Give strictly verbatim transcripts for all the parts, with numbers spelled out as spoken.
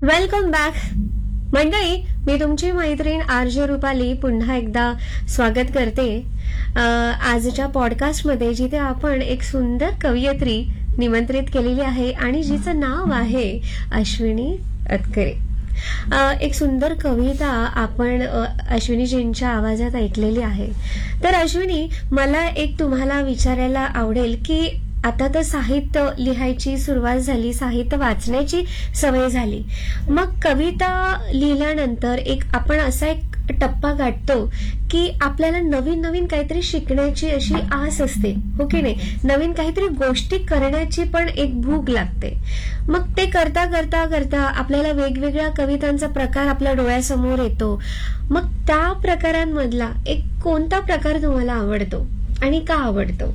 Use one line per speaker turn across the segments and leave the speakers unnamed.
Welcome back मंडळी. मी तुमची मैत्रीण आरजे रुपाली पुन्हा एकदा स्वागत करते आजच्या पॉडकास्टमध्ये, जिथे आपण एक सुंदर कवयित्री निमंत्रित केलेली आहे आणि जिचं नाव आहे अश्विनी अतकरे. एक सुंदर कविता आपण अश्विनीजींच्या आवाजात ऐकलेली आहे. तर अश्विनी, मला एक तुम्हाला विचारायला आवडेल की आता तर साहित्य लिहायची सुरुवात झाली, साहित्य वाचण्याची सवय झाली, मग कविता लिहिल्यानंतर एक आपण असा एक टप्पा गाठतो की आपल्याला नवीन नवीन काहीतरी शिकण्याची अशी आस असते, हो की नाही? नवीन काहीतरी गोष्टी करण्याची पण एक भूक लागते. मग ते करता करता करता आपल्याला वेगवेगळ्या कवितांचा प्रकार आपल्या डोळ्यासमोर येतो. मग त्या प्रकारांमधला एक कोणता प्रकार तुम्हाला आवडतो आणि का आवडतो?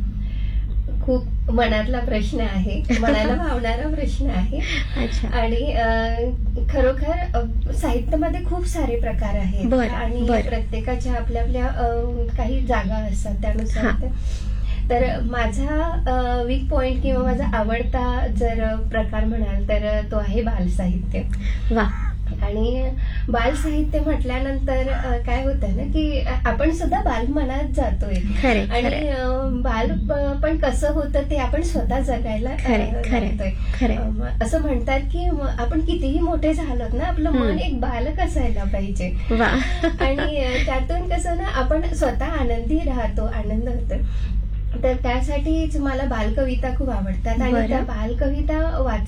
खूप मनातला प्रश्न आहे, मनाला भावणारा प्रश्न आहे.
अच्छा.
आणि खरोखर साहित्यामध्ये खूप सारे प्रकार आहेत आणि प्रत्येकाच्या आपल्या आपल्या काही जागा असतात त्यानुसार. तर माझा वीक पॉइंट किंवा माझा आवडता जर प्रकार म्हणाल तर तो आहे बालसाहित्य.
वा.
आणि बाल साहित्य म्हटल्यानंतर काय होतं ना की आपण सुद्धा बालमनात जातोय आणि बाल पण कसं होतं ते आपण स्वतः जगायला लागतोय. असं म्हणतात की आपण कितीही मोठे झालोत ना, आपलं मन एक बालक असायला पाहिजे आणि त्यातून कसं ना आपण स्वतः आनंदी राहतो, आनंद होतो. तर त्यासाठीच मला बालकविता खूप आवडतात आणि त्या बालकविता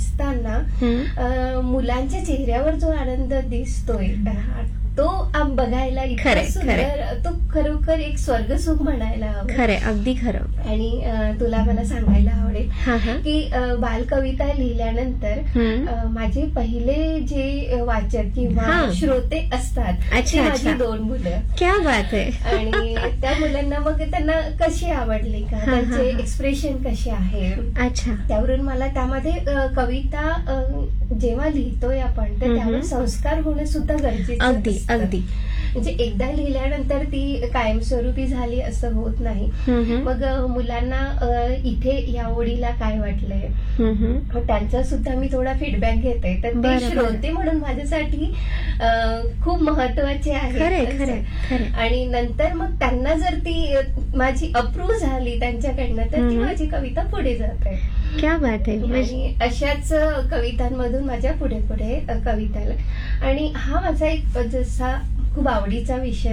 वाचताना मुलांच्या चेहऱ्यावर जो आनंद दिसतोय तो बघायला इतका सुंदर, तो खरोखर एक स्वर्गसुख म्हणायला हवं.
खरे, अगदी खरं.
आणि तुला मला सांगायला आवडेल की बालकविता लिहिल्यानंतर माझे पहिले जे वाचक किंवा श्रोते असतात ते माझी दोन मुलं.
क्या बात आहे.
आणि त्या मुलांना मग त्यांना कशी आवडली का, त्यांचे एक्सप्रेशन कसे आहे.
अच्छा.
त्यावरून मला त्यामध्ये कविता जेव्हा लिहितोय आपण तर त्यावर संस्कार होणं सुद्धा गरजेचं.
अगदी अगदी.
म्हणजे एकदा लिहिल्यानंतर ती कायमस्वरूपी झाली असं होत नाही. मग मुलांना इथे या ओळीला काय वाटलंय त्यांचा सुद्धा मी थोडा फीडबॅक घेते. तर ते श्रोते म्हणून माझ्यासाठी खूप महत्वाचे आहे. आणि नंतर मग त्यांना जर ती माझी अप्रूव्ह झाली त्यांच्याकडनं तर ती माझी कविता पुढे जाते.
क्या बात आहे.
आणि अशाच कवितांमधून माझ्या पुढे पुढे कविताला. आणि हा माझा एक जसा खूप आवडीचा विषय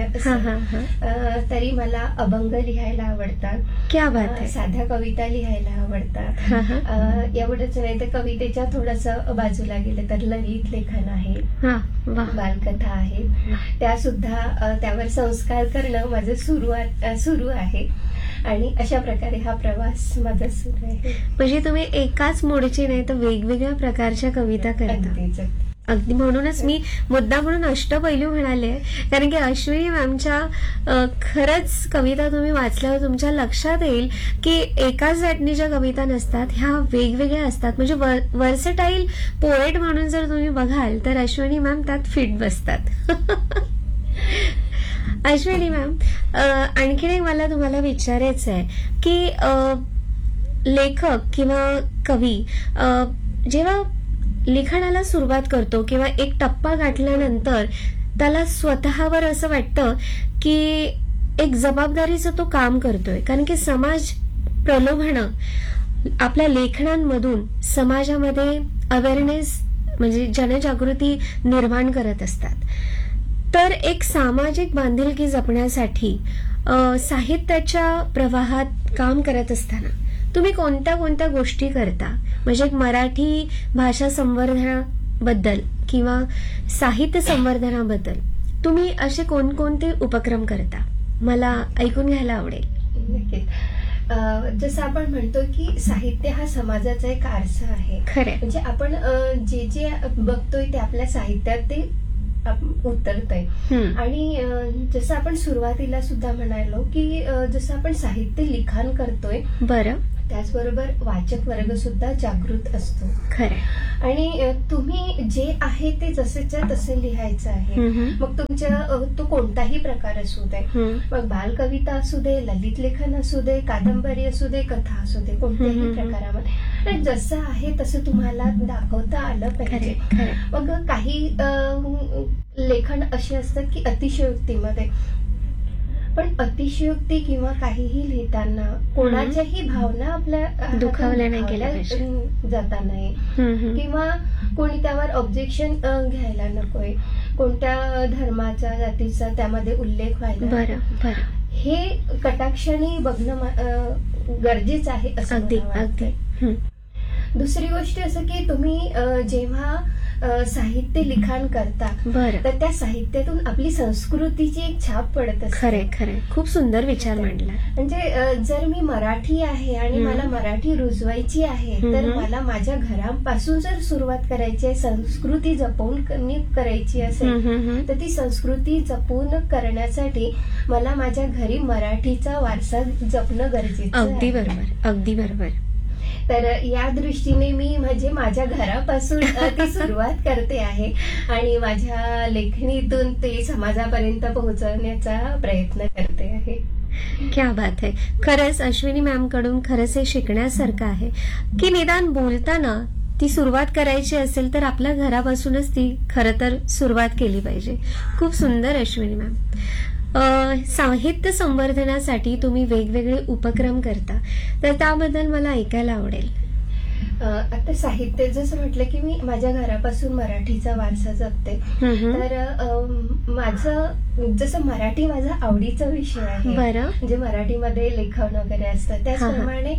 तरी मला अभंग लिहायला आवडतात.
क्या बात आहे.
साध्या कविता लिहायला आवडतात. एवढंच नाही तर कवितेच्या थोडस बाजूला गेलं तर ललित लेखन आहे, बालकथा आहे, त्या सुद्धा त्यावर संस्कार करणं माझं सुरू सुरू आहे. आणि अशा प्रकारे हा प्रवास माझा सुरू आहे.
म्हणजे तुम्ही एकाच मोडची नाही तर वेगवेगळ्या प्रकारच्या कविता करता. अगदी. म्हणूनच मी मुद्दा म्हणून अष्टपैलू म्हणाले, कारण की अश्विनी मॅमच्या खरंच कविता तुम्ही वाचल्यावर तुमच्या लक्षात येईल की एकाच जाटणीच्या कविता नसतात, ह्या वेगवेगळ्या असतात. म्हणजे वर्सेटाईल पोएट म्हणून जर तुम्ही बघाल तर अश्विनी मॅम त्यात फिट बसतात. अश्विनी मॅम, आणखीन एक मला तुम्हाला विचारायचं आहे की लेखक किंवा कवी जेव्हा लिखाणाला सुरुवात करतो किंवा एक टप्पा गाठल्यानंतर त्याला स्वतःवर असं वाटतं की एक जबाबदारीचं तो काम करतोय, कारण की समाज प्रलोभनं आपल्या लेखनांमधून समाजामध्ये अवेअरनेस म्हणजे जनजागृती निर्माण करत असतात. तर एक सामाजिक बांधिलकी जपण्यासाठी साहित्याच्या प्रवाहात काम करत असताना तुम्ही कोणत्या कोणत्या गोष्टी करता? म्हणजे एक मराठी भाषा संवर्धनाबद्दल किंवा साहित्य संवर्धनाबद्दल तुम्ही असे कोणकोणते उपक्रम करता? मला ऐकून घ्यायला आवडेल.
नक्कीच. जसं आपण म्हणतो की साहित्य हा समाजाचा एक आरसा आहे.
खरं.
म्हणजे आपण जे जे बघतोय ते आपल्या साहित्यात ते उतरतंय. आणि जसं आपण सुरुवातीला सुद्धा म्हणालो की जसं आपण साहित्य लिखाण करतोय
बरं
त्याचबरोबर वाचक वर्ग सुद्धा जागृत असतो.
खरं.
आणि तुम्ही जे आहे ते जसेच्या तसे लिहायचं आहे. मग तुमच्या तो कोणताही प्रकार असू दे, मग बालकविता असू दे, ललित लेखन असू दे, कादंबरी असू दे, कथा असू दे, कोणत्याही प्रकारामध्ये आणि जसं आहे तसं तुम्हाला दाखवता आलं पाहिजे. मग काही लेखन असे असतात की अतिशयोक्तीमध्ये, पण अतिशयोक्ती किंवा काहीही लिहिताना कोणाच्याही भावना आपल्या
दुखावल्या नाही गेल्या
जाता नाही, किंवा कोणी त्यावर ऑब्जेक्शन घ्यायला नकोय, कोणत्या धर्माचा जातीचा त्यामध्ये उल्लेख व्हायला.
बरं,
हे कटाक्षाने बघणं गरजेचं आहे असं मला वाटतं. दुसरी गोष्ट असं की तुम्ही जेव्हा साहित्य लिखाण करता तर त्या साहित्यातून आपली संस्कृतीची एक छाप पडत असते.
खरे खरे खूप सुंदर विचार मांडला.
म्हणजे जर मी मराठी आहे आणि मला मराठी रुजवायची आहे तर मला माझ्या घरापासून जर सुरुवात करायची आहे, संस्कृती जपवून करायची असेल तर ती संस्कृती जपून करण्यासाठी मला माझ्या घरी मराठीचा वारसा जपणं गरजेचं.
अगदी बरोबर, अगदी बरोबर.
तर या दृष्टीने मी म्हणजे माझ्या घरापासून ती सुरुवात करते आहे आणि माझ्या लेखणीतून ते समाजापर्यंत पोहोचवण्याचा प्रयत्न करते आहे.
क्या बात आहे. खरंच अश्विनी मॅम कडून खरंच हे शिकण्यासारखं आहे की निदान बोलताना ती सुरुवात करायची असेल तर आपल्या घरापासूनच ती खरं तर सुरुवात केली पाहिजे. खूप सुंदर अश्विनी मॅम. साहित्य संवर्धनासाठी तुम्ही वेगवेगळे उपक्रम करता, तर त्याबद्दल मला ऐकायला आवडेल.
आता साहित्य जसं म्हटलं की मी माझ्या घरापासून मराठीचा वारसा जपते, तर माझं जसं मराठी माझा आवडीचा विषय आहे, म्हणजे मराठीमध्ये लेखन वगैरे असतं, त्याचप्रमाणे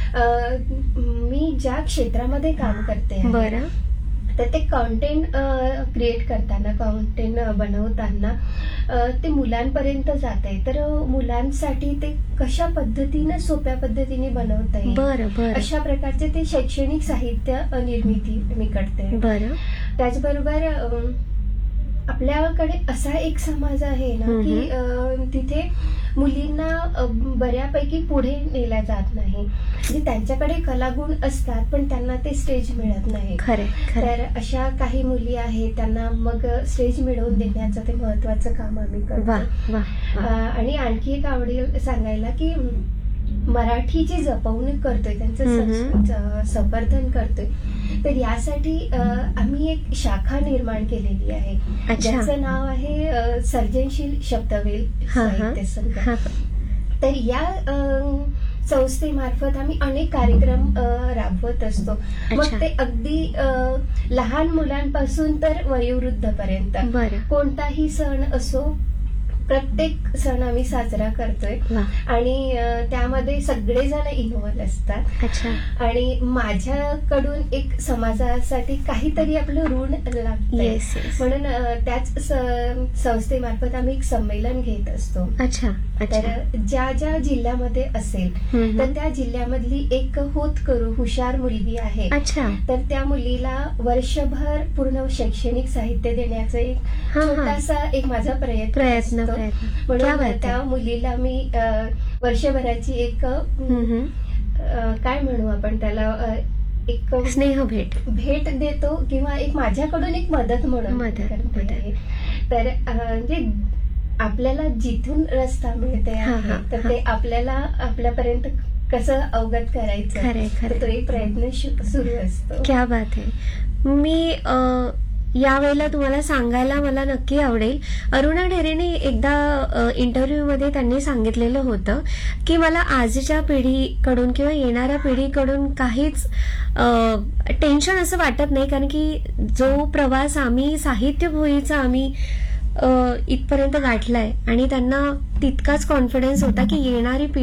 मी ज्या क्षेत्रामध्ये काम करते
बरं
तर ते कॉन्टेंट क्रिएट करताना, कॉन्टेंट बनवताना ते मुलांपर्यंत जात आहे. तर मुलांसाठी ते कशा पद्धतीने सोप्या पद्धतीने बनवता येईल अशा प्रकारचे ते शैक्षणिक साहित्य निर्मिती मी करते.
बरं.
त्याचबरोबर आपल्याकडे असा एक समाज आहे ना की तिथे मुलींना बऱ्यापैकी पुढे नेला जात नाही, म्हणजे त्यांच्याकडे कलागुण असतात पण त्यांना ते स्टेज मिळत नाही. तर अशा काही मुली आहेत, त्यांना मग स्टेज मिळवून देण्याचं ते महत्वाचं काम आम्ही करतो. आणि आणखी एक आवडेल सांगायला की मराठीची जपवणूक करतोय, त्यांचं संवर्धन करतोय, तर यासाठी आम्ही एक शाखा निर्माण केलेली आहे ज्याचं नाव आहे सर्जनशील शब्दवेल साहित्य संघ. तर या संस्थेमार्फत आम्ही अनेक कार्यक्रम राबवत असतो. मग ते अगदी लहान मुलांपासून तर वयोवृद्ध पर्यंत कोणताही सण असो, प्रत्येक सण आम्ही साजरा करतोय आणि त्यामध्ये सगळेजण इन्व्हॉल्व असतात. आणि माझ्याकडून एक समाजासाठी काहीतरी आपलं ऋण लागतंय, म्हणून त्याच संस्थेमार्फत आम्ही एक संमेलन घेत असतो. तर ज्या ज्या जिल्ह्यामध्ये असेल तर त्या जिल्ह्यामधली एक होत करू हुशार मुलगी आहे, तर त्या मुलीला वर्षभर पूर्ण शैक्षणिक साहित्य देण्याचा एक छोटासा एक माझा प्रयत्न म्हणून त्या मुलीला मी वर्षभराची एक काय म्हणू आपण त्याला एक
स्नेह भेट
भेट देतो किंवा एक माझ्याकडून एक मदत म्हणून करते आहे. तर म्हणजे आपल्याला जिथून रस्ता मिळते तर ते आपल्याला आपल्यापर्यंत कसं अवगत करायचं तो एक प्रयत्न सुरू असतो.
क्या बात आहे. मी यावेळेला तुम्हाला सांगायला मला नक्की आवडेल, अरुणा ढेरेने एकदा इंटरव्ह्यू मध्ये त्यांनी सांगितलेलं होतं की मला आजच्या पिढीकडून किंवा येणाऱ्या पिढीकडून काहीच टेन्शन असं वाटत नाही, कारण की जो प्रवास आम्ही साहित्य भोईचा आम्ही इथपर्यंत गाठलाय आणि त्यांना तितकाच कॉन्फिडन्स होता की येणारी पिढी